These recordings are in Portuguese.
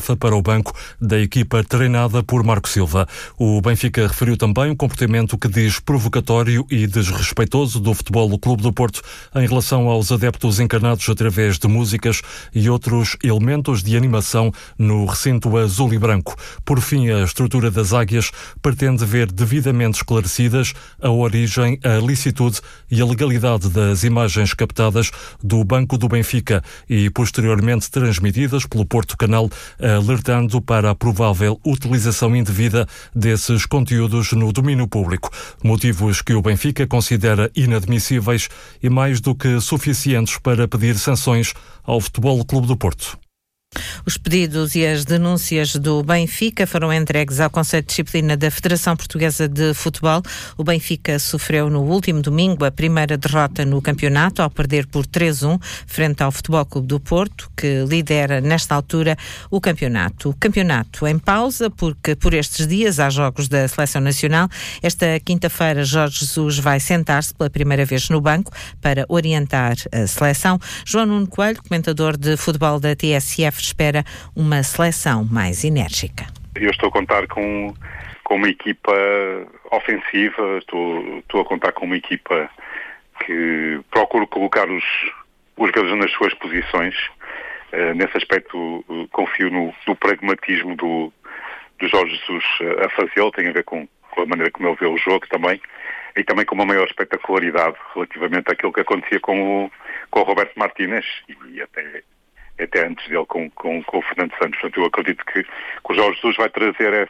tarefa para o banco da equipa treinada por Marco Silva. O Benfica referiu também um comportamento que diz provocatório e desrespeitoso do Futebol Clube do Porto em relação aos adeptos encarnados através de músicas e outros elementos de animação no recinto azul e branco. Por fim, a estrutura das Águias pretende ver devidamente esclarecidas a origem, a licitude e a legalidade das imagens captadas do Banco do Benfica e posteriormente transmitidas pelo Porto Canal, alertando para a provável utilização indevida desses conteúdos no domínio público. Motivos que o Benfica considera inadmissíveis e mais do que suficientes para pedir sanções ao Futebol Clube do Porto. Os pedidos e as denúncias do Benfica foram entregues ao Conselho de Disciplina da Federação Portuguesa de Futebol. O Benfica sofreu no último domingo a primeira derrota no campeonato, ao perder por 3-1 frente ao Futebol Clube do Porto, que lidera nesta altura o campeonato. O campeonato em pausa, porque por estes dias há jogos da Seleção Nacional. Esta quinta-feira, Jorge Jesus vai sentar-se pela primeira vez no banco para orientar a seleção. João Nuno Coelho, comentador de futebol da TSF, espera uma seleção mais enérgica. Eu estou a contar com uma equipa ofensiva, estou a contar com uma equipa que procura colocar os jogadores nas suas posições. Nesse aspecto, confio no pragmatismo do Jorge Jesus a fazê-lo, tem a ver com a maneira como ele vê o jogo também, e também com uma maior espetacularidade relativamente àquilo que acontecia com o Roberto Martínez e até antes dele com o Fernando Santos. Portanto, eu acredito que o Jorge Jesus vai trazer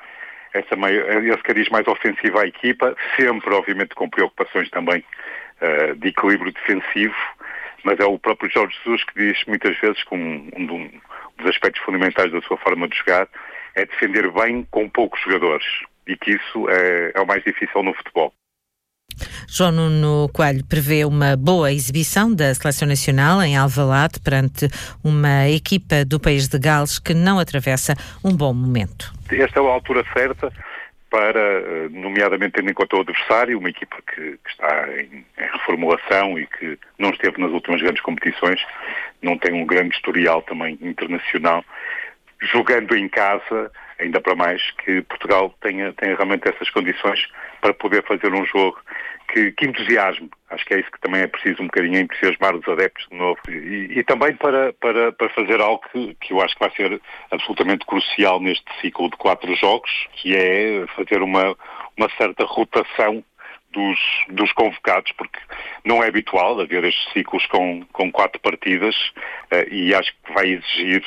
esse cariz mais ofensivo à equipa, sempre, obviamente, com preocupações também de equilíbrio defensivo, mas é o próprio Jorge Jesus que diz muitas vezes que um dos aspectos fundamentais da sua forma de jogar é defender bem com poucos jogadores, e que isso é o mais difícil no futebol. João Nuno Coelho prevê uma boa exibição da Seleção Nacional em Alvalade perante uma equipa do país de Gales que não atravessa um bom momento. Esta é a altura certa para, nomeadamente tendo em conta o adversário, uma equipa que está em reformulação e que não esteve nas últimas grandes competições, não tem um grande historial também internacional, jogando em casa, ainda para mais que Portugal tenha realmente essas condições para poder fazer um jogo que entusiasme. Acho que é isso que também é preciso, um bocadinho entusiasmar os adeptos de novo. E também para fazer algo que eu acho que vai ser absolutamente crucial neste ciclo de 4 jogos, que é fazer uma certa rotação dos convocados, porque não é habitual haver estes ciclos com 4 partidas, e acho que vai exigir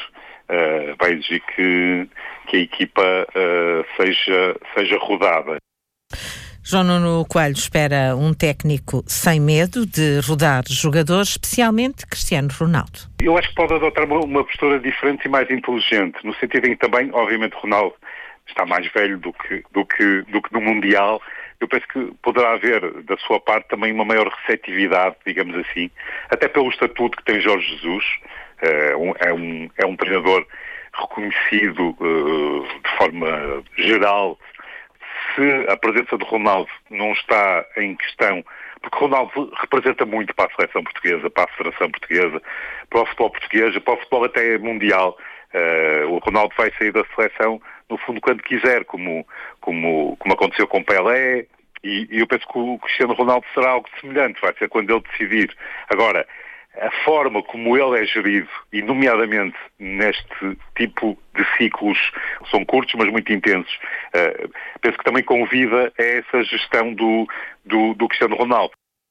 que a equipa seja rodada. João Nuno Coelho espera um técnico sem medo de rodar jogadores, especialmente Cristiano Ronaldo. Eu acho que pode adotar uma postura diferente e mais inteligente, no sentido em que também, obviamente, Ronaldo está mais velho do que no Mundial. Eu penso que poderá haver, da sua parte, também uma maior receptividade, digamos assim, até pelo estatuto que tem Jorge Jesus. É um treinador reconhecido de forma geral. Se a presença de Ronaldo não está em questão, porque Ronaldo representa muito para a seleção portuguesa, para a Federação Portuguesa, para o futebol português, para o futebol até mundial. O Ronaldo vai sair da seleção, no fundo, quando quiser, como aconteceu com Pelé, e eu penso que o Cristiano Ronaldo será algo semelhante, vai ser quando ele decidir. Agora, a forma como ele é gerido, e nomeadamente neste tipo de ciclos, que são curtos mas muito intensos, penso que também convida a essa gestão do Cristiano Ronaldo.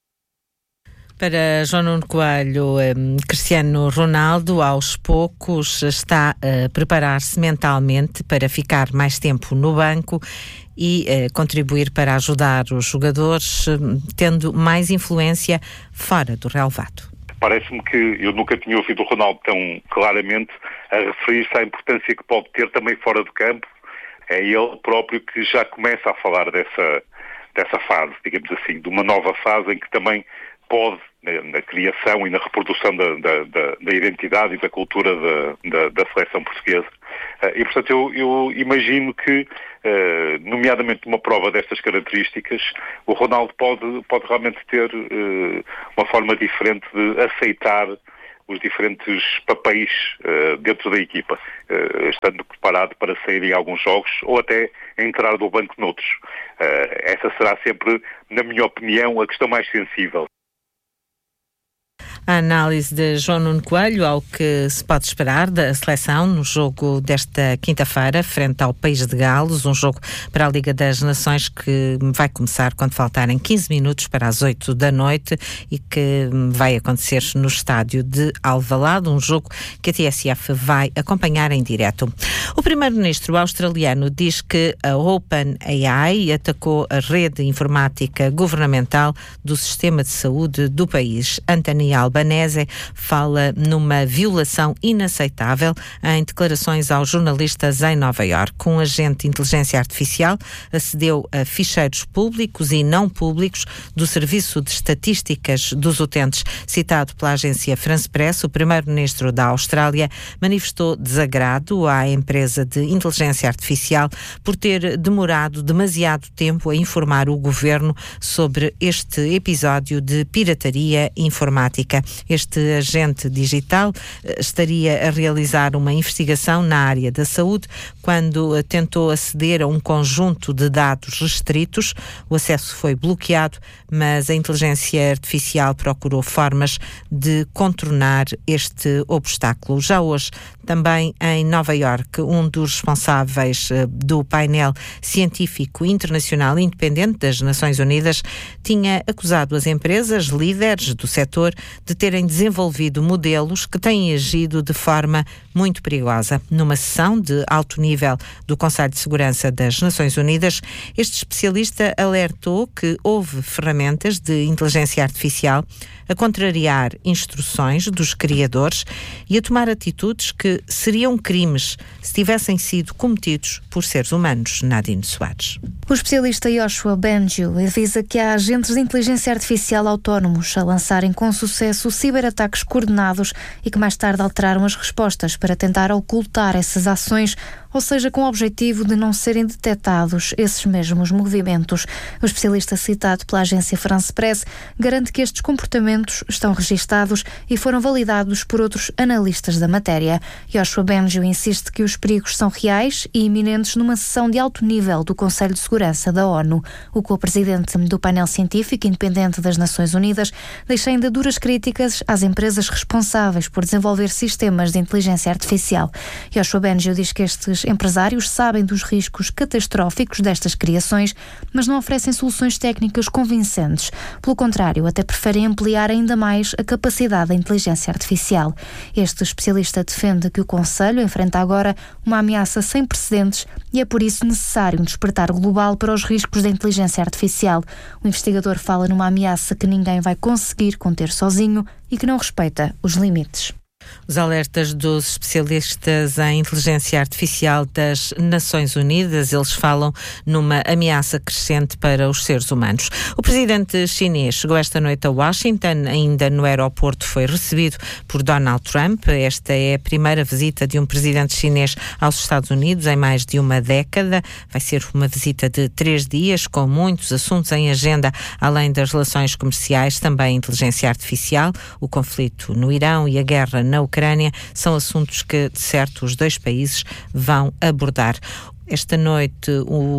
Para João Nuno Coelho, Cristiano Ronaldo, aos poucos, está a preparar-se mentalmente para ficar mais tempo no banco e contribuir para ajudar os jogadores, tendo mais influência fora do relvado. Parece-me que eu nunca tinha ouvido o Ronaldo tão claramente a referir-se à importância que pode ter também fora do campo. É ele próprio que já começa a falar dessa fase, digamos assim, de uma nova fase em que também pode, na criação e na reprodução da identidade e da cultura da seleção portuguesa. E, portanto, eu imagino que, nomeadamente numa prova destas características, o Ronaldo pode realmente ter uma forma diferente de aceitar os diferentes papéis dentro da equipa, estando preparado para sair em alguns jogos ou até entrar do banco noutros. Essa será sempre, na minha opinião, a questão mais sensível. A análise de João Nuno Coelho ao que se pode esperar da seleção no jogo desta quinta-feira frente ao País de Gales, um jogo para a Liga das Nações que vai começar quando faltarem 15 minutos para as 8 da noite e que vai acontecer no estádio de Alvalade, um jogo que a TSF vai acompanhar em direto. O primeiro-ministro australiano diz que a OpenAI atacou a rede informática governamental do sistema de saúde do país. Anthony Albanese fala numa violação inaceitável em declarações aos jornalistas em Nova Iorque. Um agente de inteligência artificial acedeu a ficheiros públicos e não públicos do Serviço de Estatísticas dos Utentes. Citado pela agência France Press, o primeiro-ministro da Austrália manifestou desagrado à empresa de inteligência artificial por ter demorado demasiado tempo a informar o governo sobre este episódio de pirataria informática. Este agente digital estaria a realizar uma investigação na área da saúde quando tentou aceder a um conjunto de dados restritos. O acesso foi bloqueado, mas a inteligência artificial procurou formas de contornar este obstáculo. Já hoje, também em Nova Iorque, um dos responsáveis do painel científico internacional independente das Nações Unidas tinha acusado as empresas líderes do setor de terem desenvolvido modelos que têm agido de forma muito perigosa. Numa sessão de alto nível do Conselho de Segurança das Nações Unidas, este especialista alertou que houve ferramentas de inteligência artificial a contrariar instruções dos criadores e a tomar atitudes que seriam crimes se tivessem sido cometidos por seres humanos. Nadine Soares. O especialista Yoshua Bengio avisa que há agentes de inteligência artificial autónomos a lançarem com sucesso ciberataques coordenados e que mais tarde alteraram as respostas para tentar ocultar essas ações, ou seja, com o objetivo de não serem detectados esses mesmos movimentos. O especialista citado pela agência France Press garante que estes comportamentos estão registados e foram validados por outros analistas da matéria. Yoshua Bengio insiste que os perigos são reais e iminentes numa sessão de alto nível do Conselho de Segurança da ONU. O co-presidente do painel científico independente das Nações Unidas deixa ainda duras críticas às empresas responsáveis por desenvolver sistemas de inteligência artificial. Yoshua Bengio diz que estes empresários sabem dos riscos catastróficos destas criações, mas não oferecem soluções técnicas convincentes. Pelo contrário, até preferem ampliar ainda mais a capacidade da inteligência artificial. Este especialista defende que o Conselho enfrenta agora uma ameaça sem precedentes e é por isso necessário um despertar global para os riscos da inteligência artificial. O investigador fala numa ameaça que ninguém vai conseguir conter sozinho e que não respeita os limites. Os alertas dos especialistas em inteligência artificial das Nações Unidas, eles falam numa ameaça crescente para os seres humanos. O presidente chinês chegou esta noite a Washington, ainda no aeroporto foi recebido por Donald Trump. Esta é a primeira visita de um presidente chinês aos Estados Unidos em mais de uma década. Vai ser uma visita de 3 dias, com muitos assuntos em agenda, além das relações comerciais, também a inteligência artificial, o conflito no Irão e a guerra na Ucrânia, são assuntos que, de certo, os dois países vão abordar. Esta noite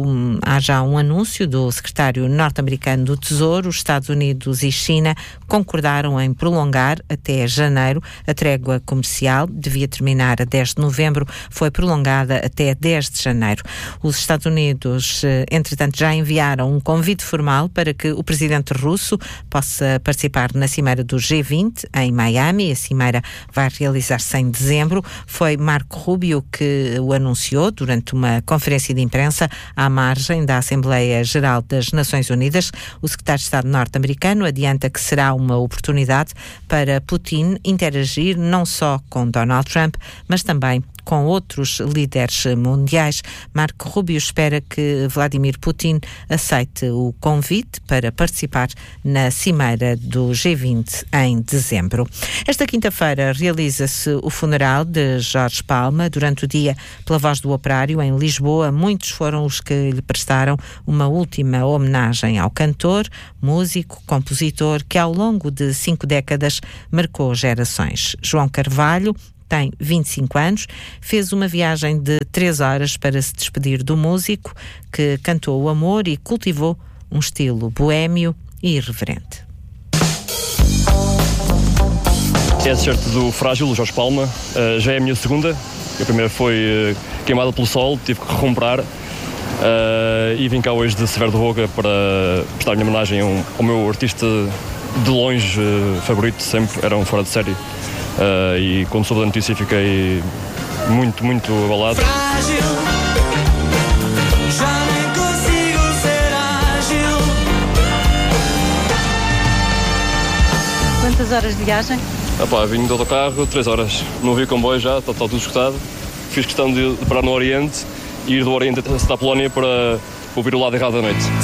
há já um anúncio do secretário norte-americano do Tesouro. Os Estados Unidos e China concordaram em prolongar até janeiro a trégua comercial. Devia terminar a 10 de novembro, foi prolongada até 10 de janeiro. Os Estados Unidos, entretanto, já enviaram um convite formal para que o presidente russo possa participar na cimeira do G20 em Miami. A cimeira vai realizar-se em dezembro. Foi Marco Rubio que o anunciou durante uma conferência de imprensa à margem da Assembleia Geral das Nações Unidas. O secretário de Estado norte-americano adianta que será uma oportunidade para Putin interagir não só com Donald Trump, mas também com outros líderes mundiais. Marco Rubio espera que Vladimir Putin aceite o convite para participar na cimeira do G20 em dezembro. Esta quinta-feira realiza-se o funeral de Jorge Palma. Durante o dia, pela Voz do Operário, em Lisboa, muitos foram os que lhe prestaram uma última homenagem ao cantor, músico, compositor, que ao longo de 5 décadas marcou gerações. João Carvalho tem 25 anos, fez uma viagem de 3 horas para se despedir do músico que cantou o amor e cultivou um estilo boémio e irreverente. É a t-shirt do Frágil, do Jorge Palma. Já é a minha segunda. A primeira foi queimada pelo sol, tive que recomprar. E vim cá hoje de Severo de Voga para prestar a minha homenagem ao meu artista de longe favorito, sempre era um fora de série. E quando soube da notícia fiquei muito, muito abalado. Frágil, já nem consigo ser ágil. Quantas horas de viagem? Vim do autocarro, 3 horas. Não vi comboio já, está tudo esgotado. Fiz questão de parar no Oriente e ir do Oriente até a Polónia para ouvir o lado errado da noite.